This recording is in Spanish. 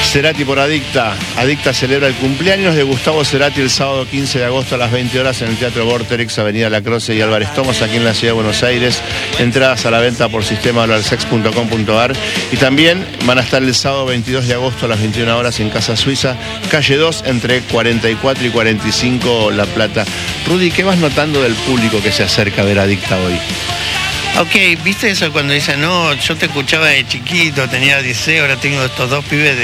Cerati por Adicta. Adicta celebra el cumpleaños de Gustavo Cerati el sábado 15 de agosto a las 20 horas en el Teatro Vorterix, Avenida La Croce y Álvarez Tomos, aquí en la ciudad de Buenos Aires. Entradas a la venta por sistema.com.ar. Y también van a estar el sábado 22 de agosto a las 21 horas en Casa Suiza, calle 2, entre 44 y 45 La Plata. Rudy, ¿qué vas notando del público que se acerca a ver Adicta hoy? Ok, ¿viste eso cuando dicen, no, yo te escuchaba de chiquito, tenía 16, ahora tengo estos dos pibes de